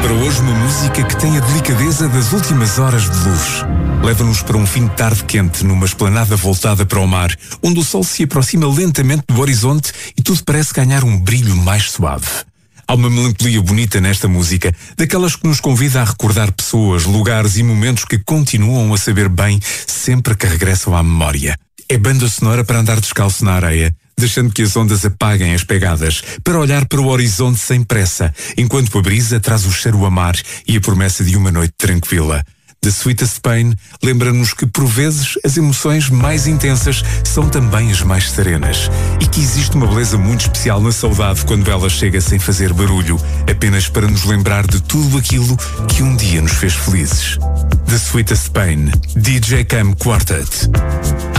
Para hoje, uma música que tem a delicadeza das últimas horas de luz. Leva-nos para um fim de tarde quente, numa esplanada voltada para o mar, onde o sol se aproxima lentamente do horizonte e tudo parece ganhar um brilho mais suave. Há uma melancolia bonita nesta música, daquelas que nos convida a recordar pessoas, lugares e momentos que continuam a saber bem sempre que regressam à memória. É banda sonora para andar descalço na areia, deixando que as ondas apaguem as pegadas, para olhar para o horizonte sem pressa, enquanto a brisa traz o cheiro a mar e a promessa de uma noite tranquila. The Sweetest Pain lembra-nos que, por vezes, as emoções mais intensas são também as mais serenas e que existe uma beleza muito especial na saudade quando ela chega sem fazer barulho, apenas para nos lembrar de tudo aquilo que um dia nos fez felizes. The Sweetest Pain, DJ Cam Quartet.